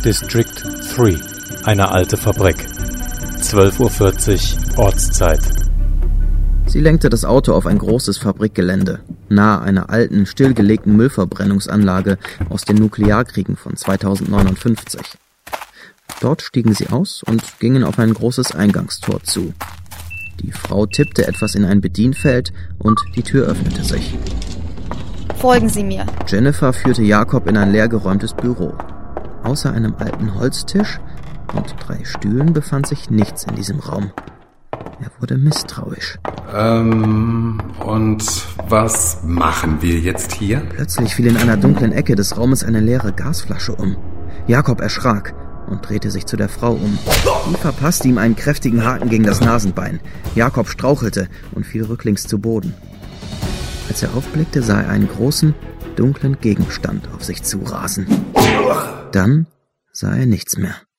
District 3, eine alte Fabrik. 12:40 Uhr Ortszeit. Sie lenkte das Auto auf ein großes Fabrikgelände, nahe einer alten, stillgelegten Müllverbrennungsanlage aus den Nuklearkriegen von 2059. Dort stiegen sie aus und gingen auf ein großes Eingangstor zu. Die Frau tippte etwas in ein Bedienfeld und die Tür öffnete sich. Folgen Sie mir. Jennifer führte Jakob in ein leergeräumtes Büro. Außer einem alten Holztisch und 3 Stühlen befand sich nichts in diesem Raum. Er wurde misstrauisch. Und was machen wir jetzt hier? Plötzlich fiel in einer dunklen Ecke des Raumes eine leere Gasflasche um. Jakob erschrak und drehte sich zu der Frau um. Die verpasste ihm einen kräftigen Haken gegen das Nasenbein. Jakob strauchelte und fiel rücklings zu Boden. Als er aufblickte, sah er einen großen, dunklen Gegenstand auf sich zurasen. Dann sah er nichts mehr.